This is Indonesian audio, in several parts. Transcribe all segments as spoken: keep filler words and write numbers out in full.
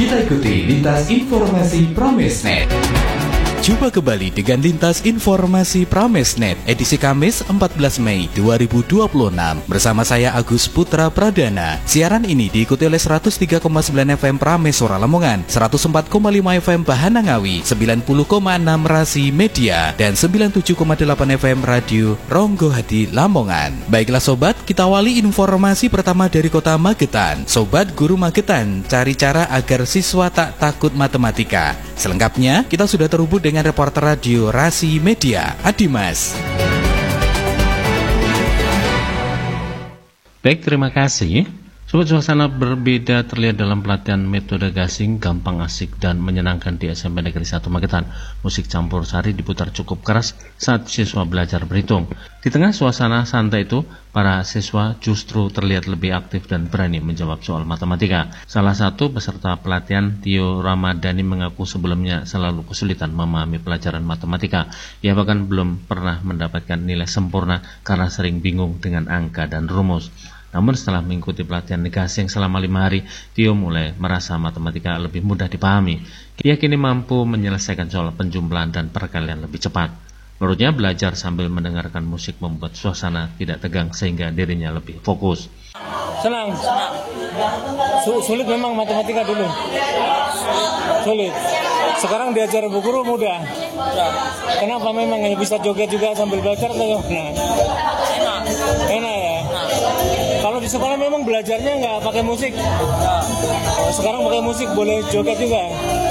Kita ikuti lintas informasi Pramesnet. Jumpa kembali dengan Lintas Informasi Pramesnet edisi Kamis empat belas Mei dua ribu dua puluh enam bersama saya Agus Putra Pradana. Siaran ini diikuti oleh seratus tiga koma sembilan F M Prameswara Lamongan, seratus empat koma lima F M Bahana Ngawi, sembilan puluh koma enam Rasi Media, dan sembilan puluh tujuh koma delapan F M Radio Ronggo Hadi Lamongan. Baiklah sobat, kita awali informasi pertama dari kota Magetan. Sobat Guru Magetan, cari cara agar siswa tak takut matematika. Selengkapnya, kita sudah terhubung dengan dengan reporter radio Rasi Media, Adimas. Baik, terima kasih. Sobat, suasana berbeda terlihat dalam pelatihan metode gasing gampang, asik, dan menyenangkan di S M P Negeri satu Magetan. Musik campur sari diputar cukup keras saat siswa belajar berhitung. Di tengah suasana santai itu, para siswa justru terlihat lebih aktif dan berani menjawab soal matematika. Salah satu peserta pelatihan, Tio Ramadhani, mengaku sebelumnya selalu kesulitan memahami pelajaran matematika. Ia bahkan belum pernah mendapatkan nilai sempurna karena sering bingung dengan angka dan rumus. Namun setelah mengikuti pelatihan gasing selama lima hari, Tio mulai merasa matematika lebih mudah dipahami. Ia kini mampu menyelesaikan soal penjumlahan dan perkalian lebih cepat. Menurutnya, belajar sambil mendengarkan musik membuat suasana tidak tegang sehingga dirinya lebih fokus. Senang, senang. Sulit memang matematika dulu. Sulit. Sekarang diajar Bu Guru mudah. Kenapa memang bisa joget juga sambil belajar atau gimana? Enak. Enak ya. Kalau di sekolah memang belajarnya nggak pakai musik. Sekarang pakai musik, boleh joget juga.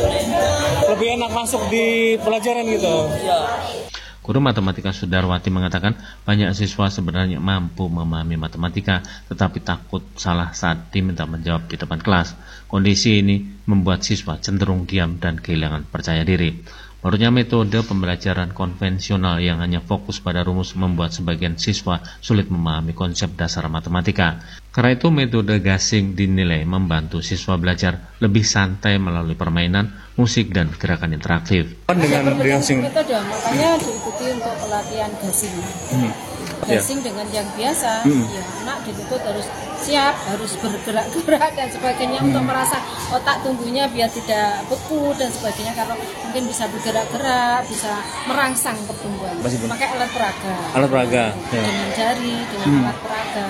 Lebih enak masuk di pelajaran gitu. Guru Matematika Sudarwati mengatakan banyak siswa sebenarnya mampu memahami matematika tetapi takut salah saat diminta menjawab di depan kelas. Kondisi ini membuat siswa cenderung diam dan kehilangan percaya diri. Menurutnya, metode pembelajaran konvensional yang hanya fokus pada rumus membuat sebagian siswa sulit memahami konsep dasar matematika. Karena itu, metode gasing dinilai membantu siswa belajar lebih santai melalui permainan, musik, dan gerakan interaktif. Dengan gasing, metode makanya diikuti untuk pelatihan gasing. Hmm. Gasing yeah. Dengan yang biasa, hmm. ya anak dituntut harus siap, harus bergerak-gerak dan sebagainya hmm. untuk merasa otak tumbuhnya biar tidak beku dan sebagainya, karena mungkin bisa bergerak-gerak, bisa merangsang pertumbuhan. Pakai alat peraga. Alat peraga. Ya. Dengan jari, dengan hmm. alat peraga.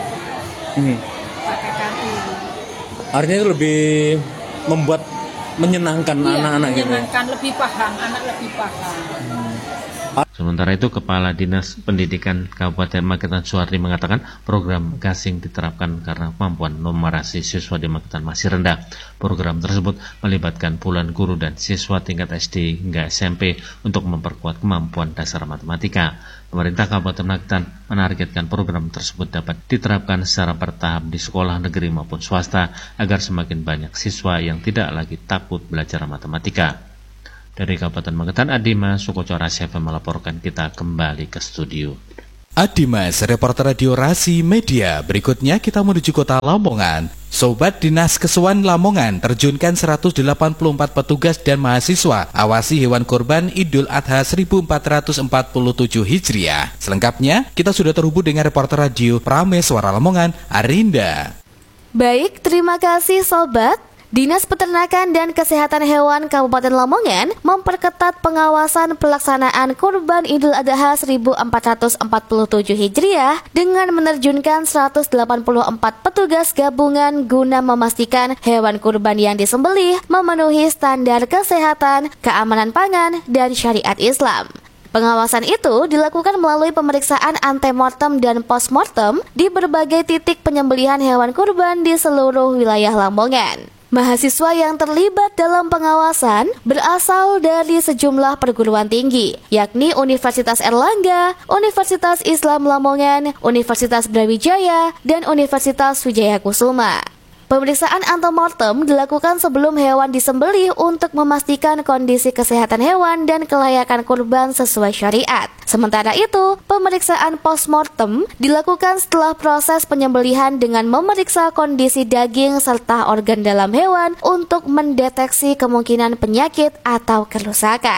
Hmm. Pakai kaki. Artinya itu lebih membuat menyenangkan iya, anak-anak gitu. Menyenangkan, lebih paham, anak lebih paham. Hmm. Sementara itu, Kepala Dinas Pendidikan Kabupaten Magetan Suhardi mengatakan program gasing diterapkan karena kemampuan numerasi siswa di Magetan masih rendah. Program tersebut melibatkan puluhan guru dan siswa tingkat S D hingga S M P untuk memperkuat kemampuan dasar matematika. Pemerintah Kabupaten Magetan menargetkan program tersebut dapat diterapkan secara bertahap di sekolah negeri maupun swasta agar semakin banyak siswa yang tidak lagi takut belajar matematika. Dari Kabupaten Magetan, Adimas Sukoco Rasi F M melaporkan. Kita kembali ke studio. Adimas, reporter radio Rasi Media. Berikutnya kita menuju kota Lamongan. Sobat, Dinas Kesuan Lamongan terjunkan seratus delapan puluh empat petugas dan mahasiswa awasi hewan kurban Idul Adha seribu empat ratus empat puluh tujuh Hijriah. Selengkapnya, kita sudah terhubung dengan reporter radio Prameswara Lamongan, Arinda. Baik, terima kasih sobat. Dinas Peternakan dan Kesehatan Hewan Kabupaten Lamongan memperketat pengawasan pelaksanaan Kurban Idul Adha seribu empat ratus empat puluh tujuh Hijriah dengan menerjunkan seratus delapan puluh empat petugas gabungan guna memastikan hewan kurban yang disembelih memenuhi standar kesehatan, keamanan pangan, dan syariat Islam. Pengawasan itu dilakukan melalui pemeriksaan antemortem dan postmortem di berbagai titik penyembelihan hewan kurban di seluruh wilayah Lamongan. Mahasiswa yang terlibat dalam pengawasan berasal dari sejumlah perguruan tinggi, yakni Universitas Erlangga, Universitas Islam Lamongan, Universitas Brawijaya, dan Universitas Wijaya Kusuma. Pemeriksaan antemortem dilakukan sebelum hewan disembelih untuk memastikan kondisi kesehatan hewan dan kelayakan kurban sesuai syariat. Sementara itu, pemeriksaan postmortem dilakukan setelah proses penyembelihan dengan memeriksa kondisi daging serta organ dalam hewan untuk mendeteksi kemungkinan penyakit atau kerusakan.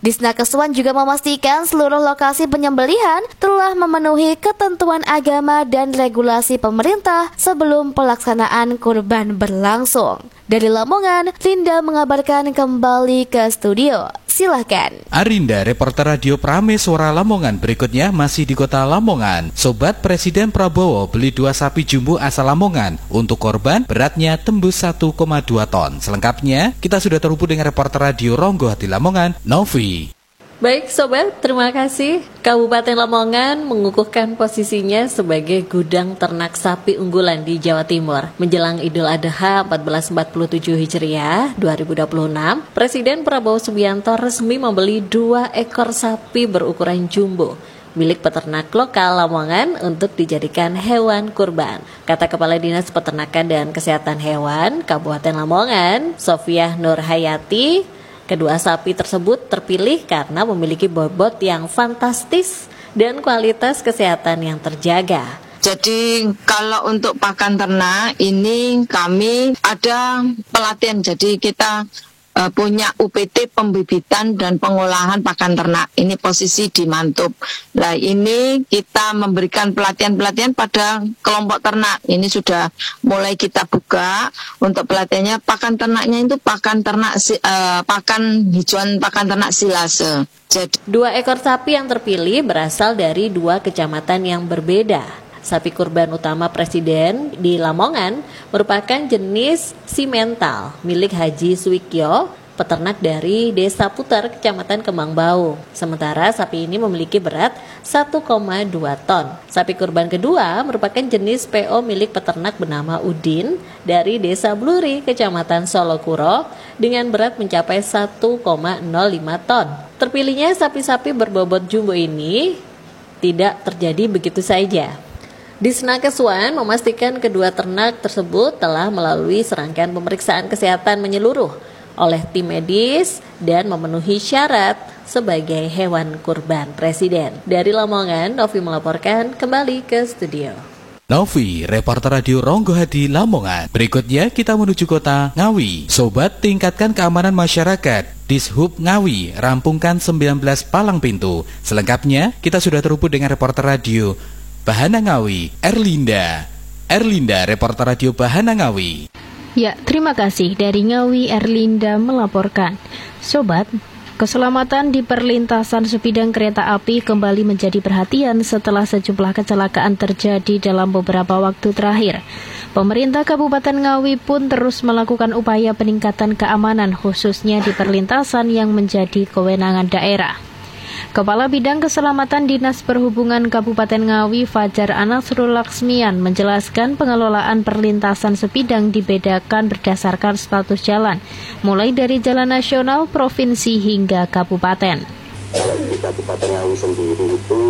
Disnakeswan juga memastikan seluruh lokasi penyembelihan telah memenuhi ketentuan agama dan regulasi pemerintah sebelum pelaksanaan kurban berlangsung. Dari Lamongan, Linda mengabarkan kembali ke studio. Silahkan. Arinda, reporter radio Prames Suara Lamongan berikutnya masih di kota Lamongan. Sobat, Presiden Prabowo beli dua sapi jumbo asal Lamongan. Untuk korban beratnya tembus satu koma dua ton. Selengkapnya kita sudah terhubung dengan reporter radio Ronggo Hati Lamongan, Novi. Baik Sobat, terima kasih. Kabupaten Lamongan mengukuhkan posisinya sebagai gudang ternak sapi unggulan di Jawa Timur. Menjelang Idul Adha seribu empat ratus empat puluh tujuh Hijriah dua ribu dua puluh enam, Presiden Prabowo Subianto resmi membeli dua ekor sapi berukuran jumbo milik peternak lokal Lamongan untuk dijadikan hewan kurban. Kata Kepala Dinas Peternakan dan Kesehatan Hewan Kabupaten Lamongan, Sofiah Nur Hayati, kedua sapi tersebut terpilih karena memiliki bobot yang fantastis dan kualitas kesehatan yang terjaga. Jadi kalau untuk pakan ternak ini kami ada pelatihan, jadi kita uh, punya U P T pembibitan dan pengolahan pakan ternak. Ini posisi di Mantub. Nah ini kita memberikan pelatihan-pelatihan pada kelompok ternak. Ini sudah mulai kita buka untuk pelatihannya. Pakan ternaknya itu pakan ternak uh, pakan hijauan pakan ternak silase. Jadi dua ekor sapi yang terpilih berasal dari dua kecamatan yang berbeda. Sapi kurban utama Presiden di Lamongan merupakan jenis simental milik Haji Suwikyo, peternak dari Desa Puter, Kecamatan Kembangbau. Sementara sapi ini memiliki berat satu koma dua ton. Sapi kurban kedua merupakan jenis P O milik peternak bernama Udin dari Desa Bluri, Kecamatan Solokuro, dengan berat mencapai satu koma nol lima ton. Terpilihnya sapi-sapi berbobot jumbo ini tidak terjadi begitu saja. Disnakeswan memastikan kedua ternak tersebut telah melalui serangkaian pemeriksaan kesehatan menyeluruh oleh tim medis dan memenuhi syarat sebagai hewan kurban Presiden. Dari Lamongan, Novi melaporkan kembali ke studio. Novi, reporter radio Ronggo Hadi Lamongan. Berikutnya kita menuju kota Ngawi. Sobat, tingkatkan keamanan masyarakat. Dishub Ngawi, rampungkan sembilan belas palang pintu. Selengkapnya kita sudah terhubung dengan reporter radio Bahana Ngawi, Erlinda. Erlinda, reporter radio Bahana Ngawi. Ya, terima kasih. Dari Ngawi, Erlinda melaporkan. Sobat, keselamatan di perlintasan sebidang kereta api kembali menjadi perhatian setelah sejumlah kecelakaan terjadi dalam beberapa waktu terakhir. Pemerintah Kabupaten Ngawi pun terus melakukan upaya peningkatan keamanan khususnya di perlintasan yang menjadi kewenangan daerah. Kepala Bidang Keselamatan Dinas Perhubungan Kabupaten Ngawi, Fajar Anasrul Laksmian, menjelaskan pengelolaan perlintasan sebidang dibedakan berdasarkan status jalan, mulai dari jalan nasional, provinsi, hingga kabupaten. Di Kabupaten Ngawi sendiri itu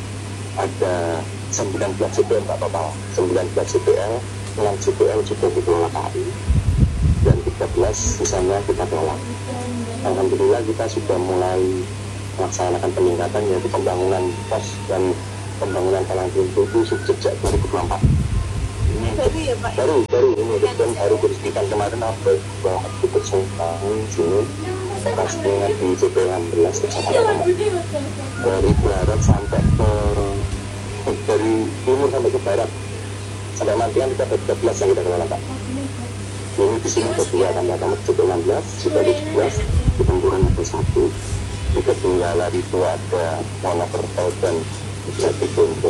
ada sembilan belas C P L total, sembilan belas C P L, enam C P L juga dikelola K A I, dan tiga belas misalnya kita kelola. Alhamdulillah kita sudah mulai melaksanakan peningkatan, yaitu pembangunan pos dan pembangunan palang pintu itu sejak dua ribu dua puluh empat. Ini baru ya Pak? Baru, baru ini dan baru diresmikan kemarin sampai ikut tahun Juni dengan di C P enam belas kecamatan dari barat sampai ke dari timur sampai ke barat sampai Mantian kita ada tiga belas yang kita kelola Pak. Ini di sini ada dua kan, ada C P enam belas, C P tujuh belas, di Tempuran ada satu. Di Ketinggalan itu ada Monokerto dan Jati Kumpul.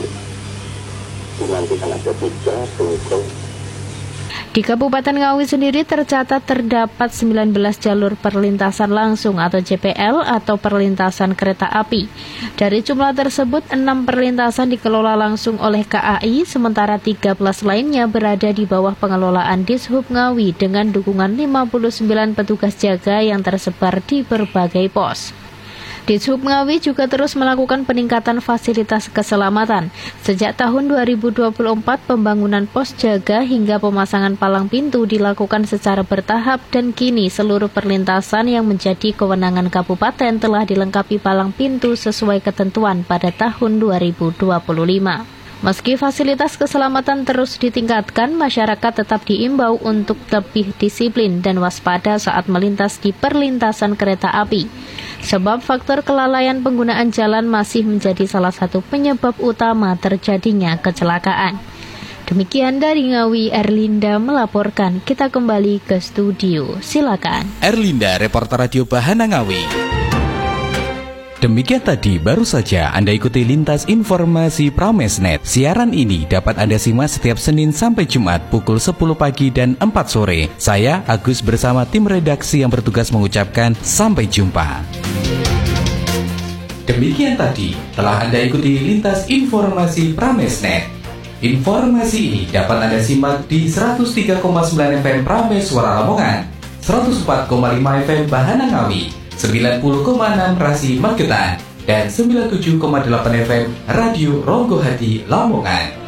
Nanti kan ada tiga Kumpul. Di Kabupaten Ngawi sendiri tercatat terdapat sembilan belas jalur perlintasan langsung atau J P L atau perlintasan kereta api. Dari jumlah tersebut, enam perlintasan dikelola langsung oleh K A I, sementara tiga belas lainnya berada di bawah pengelolaan Dishub Ngawi dengan dukungan lima puluh sembilan petugas jaga yang tersebar di berbagai pos. Dishub Ngawi juga terus melakukan peningkatan fasilitas keselamatan. Sejak tahun dua ribu dua puluh empat, pembangunan pos jaga hingga pemasangan palang pintu dilakukan secara bertahap dan kini seluruh perlintasan yang menjadi kewenangan kabupaten telah dilengkapi palang pintu sesuai ketentuan pada tahun dua ribu dua puluh lima. Meski fasilitas keselamatan terus ditingkatkan, masyarakat tetap diimbau untuk lebih disiplin dan waspada saat melintas di perlintasan kereta api. Sebab faktor kelalaian penggunaan jalan masih menjadi salah satu penyebab utama terjadinya kecelakaan. Demikian dari Ngawi, Erlinda melaporkan. Kita kembali ke studio. Silakan. Erlinda, reporter Radio Bahana Ngawi. Demikian tadi baru saja Anda ikuti Lintas Informasi Pramesnet. Siaran ini dapat Anda simak setiap Senin sampai Jumat pukul sepuluh pagi dan empat sore. Saya Agus bersama tim redaksi yang bertugas mengucapkan sampai jumpa. Demikian tadi telah Anda ikuti Lintas Informasi Pramesnet. Informasi ini dapat Anda simak di seratus tiga koma sembilan F M Prames Suara Lamongan, seratus empat koma lima F M Bahana Ngawi, sembilan puluh koma enam Rasi Magetan, dan sembilan puluh tujuh koma delapan F M Radio Ronggo Hati Lamongan.